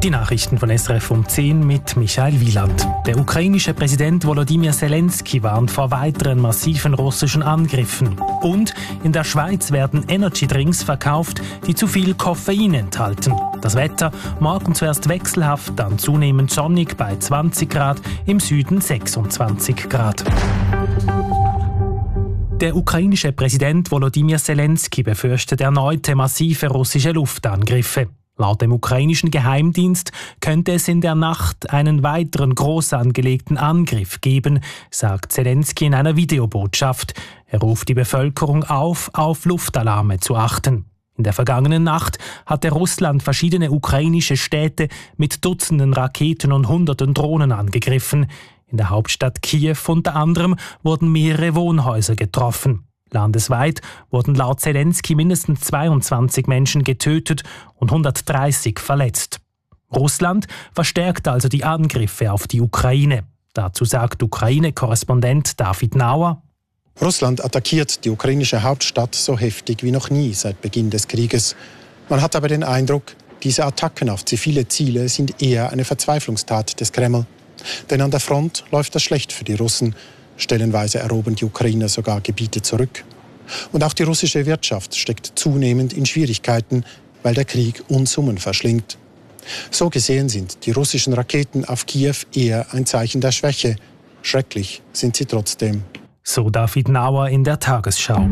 Die Nachrichten von SRF um 10 mit Michael Wieland. Der ukrainische Präsident Volodymyr Zelensky warnt vor weiteren massiven russischen Angriffen. Und in der Schweiz werden Energydrinks verkauft, die zu viel Koffein enthalten. Das Wetter morgen zuerst wechselhaft, dann zunehmend sonnig bei 20 Grad, im Süden 26 Grad. Der ukrainische Präsident Volodymyr Zelensky befürchtet erneute massive russische Luftangriffe. Laut dem ukrainischen Geheimdienst könnte es in der Nacht einen weiteren groß angelegten Angriff geben, sagt Zelensky in einer Videobotschaft. Er ruft die Bevölkerung auf Luftalarme zu achten. In der vergangenen Nacht hatte Russland verschiedene ukrainische Städte mit Dutzenden Raketen und Hunderten Drohnen angegriffen. In der Hauptstadt Kiew unter anderem wurden mehrere Wohnhäuser getroffen. Landesweit wurden laut Zelensky mindestens 22 Menschen getötet und 130 verletzt. Russland verstärkt also die Angriffe auf die Ukraine. Dazu sagt Ukraine-Korrespondent David Nauer: Russland attackiert die ukrainische Hauptstadt so heftig wie noch nie seit Beginn des Krieges. Man hat aber den Eindruck, diese Attacken auf zivile Ziele sind eher eine Verzweiflungstat des Kreml. Denn an der Front läuft das schlecht für die Russen. Stellenweise erobern die Ukrainer sogar Gebiete zurück. Und auch die russische Wirtschaft steckt zunehmend in Schwierigkeiten, weil der Krieg Unsummen verschlingt. So gesehen sind die russischen Raketen auf Kiew eher ein Zeichen der Schwäche. Schrecklich sind sie trotzdem. So David Nauer in der Tagesschau.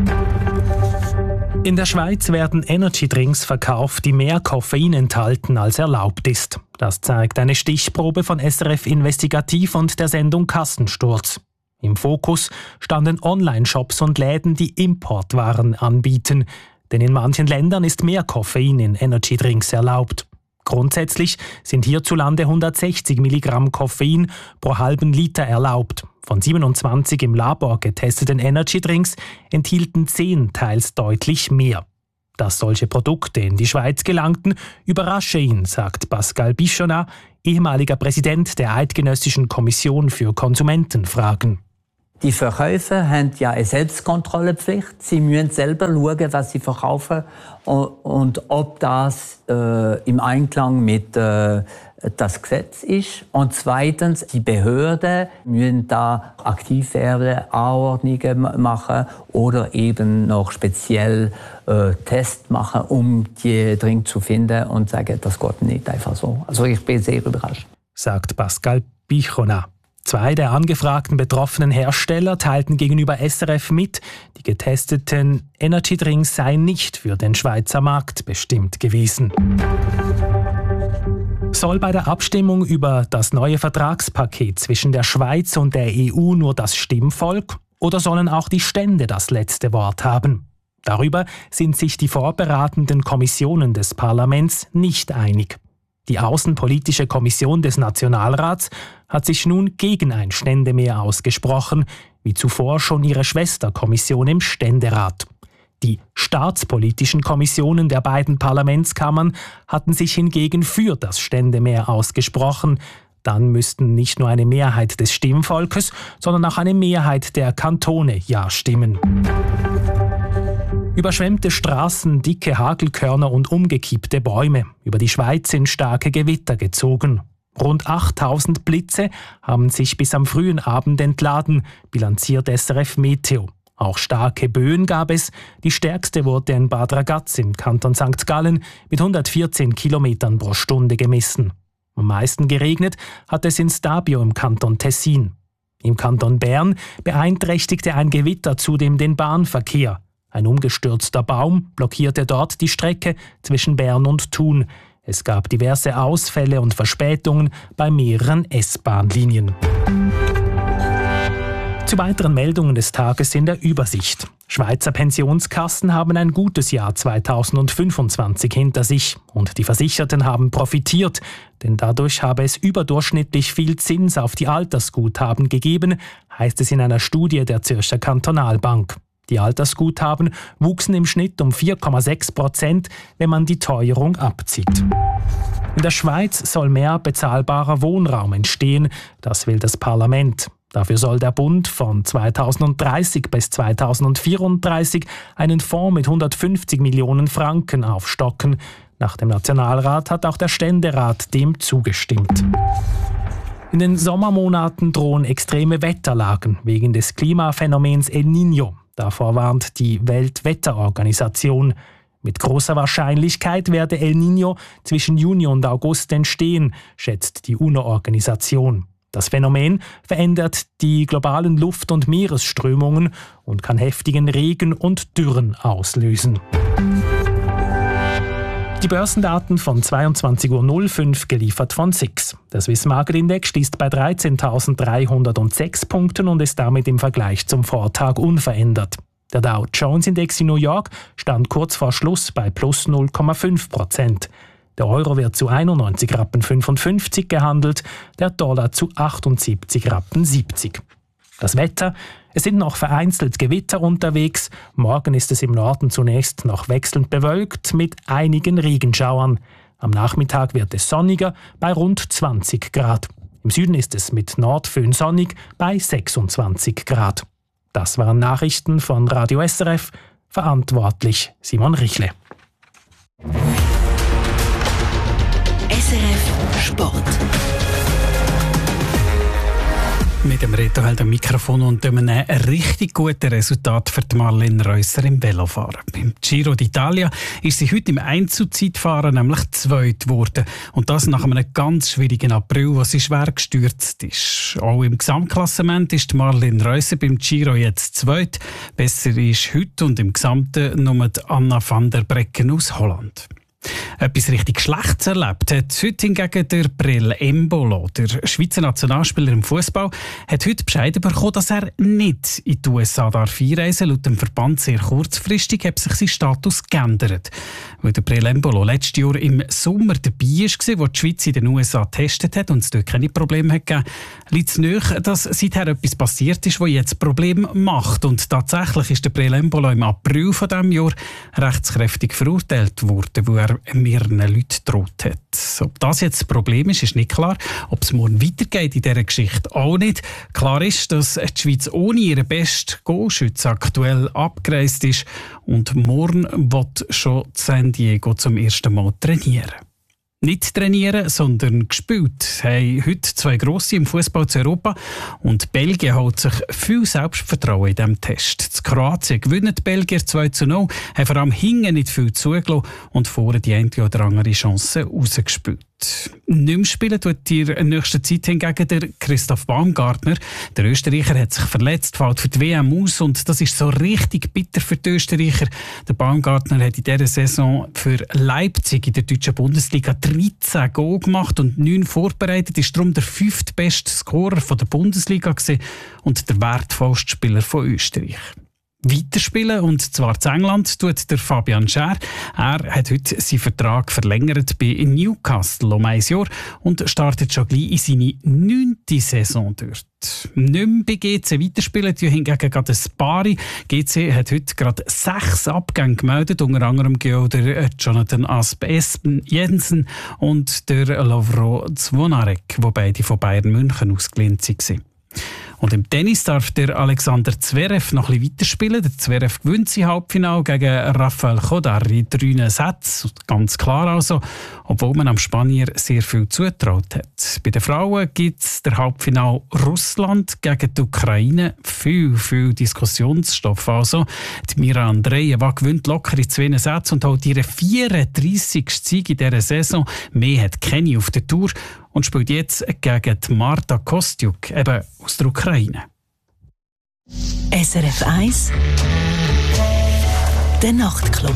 In der Schweiz werden Energydrinks verkauft, die mehr Koffein enthalten, als erlaubt ist. Das zeigt eine Stichprobe von SRF Investigativ und der Sendung Kassensturz. Im Fokus standen Online-Shops und Läden, die Importwaren anbieten. Denn in manchen Ländern ist mehr Koffein in Energydrinks erlaubt. Grundsätzlich sind hierzulande 160 Milligramm Koffein pro halben Liter erlaubt. Von 27 im Labor getesteten Energydrinks enthielten 10 teils deutlich mehr. Dass solche Produkte in die Schweiz gelangten, überrasche ihn, sagt Pascal Bichonnat, ehemaliger Präsident der Eidgenössischen Kommission für Konsumentenfragen. Die Verkäufer haben ja eine Selbstkontrollepflicht. Sie müssen selber schauen, was sie verkaufen und ob das im Einklang mit das Gesetz ist. Und zweitens, die Behörden müssen da aktiv werden, Anordnungen machen oder eben noch speziell Tests machen, um die Drink zu finden und sagen, das geht nicht einfach so. Also ich bin sehr überrascht. Sagt Pascal Bichonnat. 2 der angefragten betroffenen Hersteller teilten gegenüber SRF mit, die getesteten Energydrinks seien nicht für den Schweizer Markt bestimmt gewesen. Soll bei der Abstimmung über das neue Vertragspaket zwischen der Schweiz und der EU nur das Stimmvolk oder sollen auch die Stände das letzte Wort haben? Darüber sind sich die vorberatenden Kommissionen des Parlaments nicht einig. Die Außenpolitische Kommission des Nationalrats hat sich nun gegen ein Ständemehr ausgesprochen, wie zuvor schon ihre Schwesterkommission im Ständerat. Die staatspolitischen Kommissionen der beiden Parlamentskammern hatten sich hingegen für das Ständemehr ausgesprochen. Dann müssten nicht nur eine Mehrheit des Stimmvolkes, sondern auch eine Mehrheit der Kantone Ja stimmen. Überschwemmte Straßen, dicke Hagelkörner und umgekippte Bäume. Über die Schweiz sind starke Gewitter gezogen. Rund 8000 Blitze haben sich bis am frühen Abend entladen, bilanziert SRF Meteo. Auch starke Böen gab es. Die stärkste wurde in Bad Ragaz im Kanton St. Gallen mit 114 Kilometern pro Stunde gemessen. Am meisten geregnet hat es in Stabio im Kanton Tessin. Im Kanton Bern beeinträchtigte ein Gewitter zudem den Bahnverkehr. Ein umgestürzter Baum blockierte dort die Strecke zwischen Bern und Thun. Es gab diverse Ausfälle und Verspätungen bei mehreren S-Bahn-Linien. Zu weiteren Meldungen des Tages in der Übersicht. Schweizer Pensionskassen haben ein gutes Jahr 2025 hinter sich und die Versicherten haben profitiert, denn dadurch habe es überdurchschnittlich viel Zins auf die Altersguthaben gegeben, heißt es in einer Studie der Zürcher Kantonalbank. Die Altersguthaben wuchsen im Schnitt um 4,6%, wenn man die Teuerung abzieht. In der Schweiz soll mehr bezahlbarer Wohnraum entstehen, das will das Parlament. Dafür soll der Bund von 2030 bis 2034 einen Fonds mit 150 Millionen Franken aufstocken. Nach dem Nationalrat hat auch der Ständerat dem zugestimmt. In den Sommermonaten drohen extreme Wetterlagen wegen des Klimaphänomens El Niño. Davor warnt die Weltwetterorganisation. Mit großer Wahrscheinlichkeit werde El Niño zwischen Juni und August entstehen, schätzt die UNO-Organisation. Das Phänomen verändert die globalen Luft- und Meeresströmungen und kann heftigen Regen und Dürren auslösen. Die Börsendaten von 22.05 Uhr geliefert von SIX. Der Swiss Market Index schließt bei 13.306 Punkten und ist damit im Vergleich zum Vortag unverändert. Der Dow Jones Index in New York stand kurz vor Schluss bei plus 0,5%. Der Euro wird zu 91,55 Rappen gehandelt, der Dollar zu 78,70 Rappen. Das Wetter: Es sind noch vereinzelt Gewitter unterwegs. Morgen ist es im Norden zunächst noch wechselnd bewölkt mit einigen Regenschauern. Am Nachmittag wird es sonniger bei rund 20 Grad. Im Süden ist es mit Nordföhn sonnig bei 26 Grad. Das waren Nachrichten von Radio SRF. Verantwortlich Simon Richle. SRF Sport. Mit dem Reto-Held am Mikrofon und einem richtig guten Resultat für Marlene Reusser im Velofahren. Beim Giro d'Italia ist sie heute im Einzelzeitfahren nämlich Zweite geworden. Und das nach einem ganz schwierigen April, wo sie schwer gestürzt ist. Auch im Gesamtklassement ist Marlene Reusser beim Giro jetzt Zweite. Besser ist heute und im Gesamten nur Anna van der Breggen aus Holland. Etwas richtig Schlechtes erlebt hat heute hingegen der Brel Embolo. Der Schweizer Nationalspieler im Fußball hat heute Bescheid bekommen, dass er nicht in die USA einreisen darf. Laut dem Verband sehr kurzfristig hat sich sein Status geändert. Weil der Brel Embolo letztes Jahr im Sommer dabei war, wo die Schweiz in den USA getestet hat und es dort keine Probleme gegeben hat, liegt es nahe, dass seither etwas passiert ist, das jetzt Probleme macht. Und tatsächlich ist der Brel Embolo im April von diesem Jahr rechtskräftig verurteilt worden, wo er mehreren Leuten gedroht hat. Ob das jetzt das Problem ist, ist nicht klar. Ob es morgen weitergeht in dieser Geschichte, auch nicht. Klar ist, dass die Schweiz ohne ihren besten Goalschützen aktuell abgereist ist und morgen wird schon San Diego zum ersten Mal trainieren. Nicht trainieren, sondern gespielt haben heute zwei Grosse im Fußball zu Europa und Belgien holt sich viel Selbstvertrauen in diesem Test. In Kroatien gewinnen die Belgier 2:0, haben vor allem hinten nicht viel zugelassen und vorne die eine oder andere Chance rausgespielt. Nicht mehr spielen tut in nächster Zeit hingegen der Christoph Baumgartner. Der Österreicher hat sich verletzt, fällt für die WM aus und das ist so richtig bitter für die Österreicher. Der Baumgartner hat in dieser Saison für Leipzig in der deutschen Bundesliga 13 Goal gemacht und 9 vorbereitet. Ist darum der 5. beste Scorer der Bundesliga gewesen und der wertvollste Spieler von Österreich. Weiterspielen, und zwar in England, tut der Fabian Schär. Er hat heute seinen Vertrag verlängert bei Newcastle um 1 Jahr und startet schon gleich in seine 9. Saison dort. Nicht mehr bei GC weiterspielen, hingegen gerade ein paar. GC hat heute gerade 6 Abgänge gemeldet, unter anderem der Jonathan Asp-Espen Jensen und der Lovro Zvonarek, die beide von Bayern München ausgeliehen waren. Und im Tennis darf der Alexander Zverev noch ein bisschen weiterspielen. Der Zverev gewinnt sein Halbfinale gegen Rafael Chodar in 3 Sätzen. Ganz klar also, obwohl man am Spanier sehr viel zugetraut hat. Bei den Frauen gibt es der Halbfinale Russland gegen die Ukraine. Viel Diskussionsstoff. Also, die Mira Andreeva gewinnt locker in 2 Sätzen und holt ihren 34. Sieg in dieser Saison. Mehr hat keine auf der Tour und spielt jetzt gegen die Marta Kostyuk, eben aus der Ukraine. SRF 1 Der Nachtclub.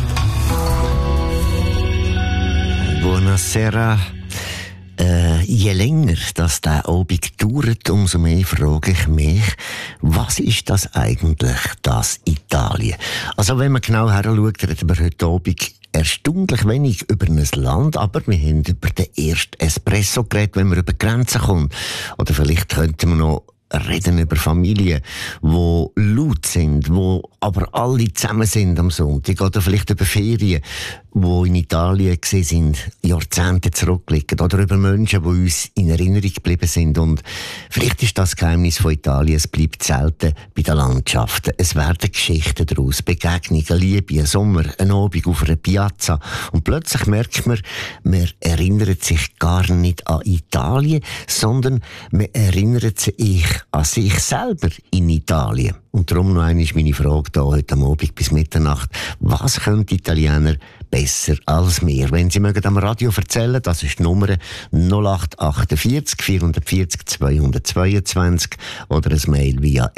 Buonasera. Je länger das der Abend dauert, umso mehr frage ich mich, was ist das eigentlich, das Italien? Also wenn man genau heranschaut, reden wir heute Abend erstaunlich wenig über ein Land, aber wir haben über den ersten Espresso geredet, wenn man über Grenzen kommt. Oder vielleicht könnten wir noch reden über Familien, die laut sind, die aber alle zusammen sind am Sonntag. Oder vielleicht über Ferien, die in Italien sind, Jahrzehnte zurückliegen oder über Menschen, die uns in Erinnerung geblieben sind. Und vielleicht ist das Geheimnis von Italien, es bleibt selten bei den Landschaften. Es werden Geschichten daraus, Begegnungen, Liebe, ein Sommer, ein Abend auf einer Piazza. Und plötzlich merkt man erinnert sich gar nicht an Italien, sondern man erinnert sich an sich selber in Italien. Und darum noch einmal meine Frage hier heute Abend bis Mitternacht. Was können die Italiener besser als wir? Wenn Sie mögen am Radio erzählen, das ist die Nummer 0848 440 222 oder ein Mail via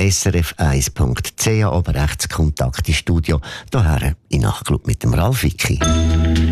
srf1.ch, aber rechts Kontakt ins Studio, hierher in Nachtclub mit dem Ralf Wicki.